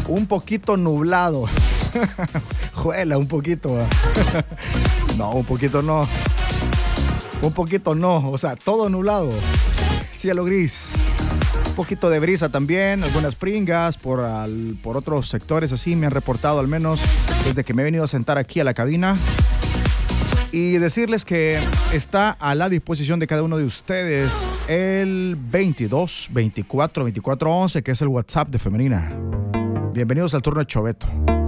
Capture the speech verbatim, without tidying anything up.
un poquito nublado. Juela, un poquito. No, un poquito no. Un poquito no, o sea, todo nublado. Cielo gris. Un poquito de brisa también, algunas pringas por, al, por otros sectores así me han reportado, al menos desde que me he venido a sentar aquí a la cabina. Y decirles que está a la disposición de cada uno de ustedes el veintidós veinticuatro veinticuatro once, que es el WhatsApp de Femenina. Bienvenidos al turno de Choveto.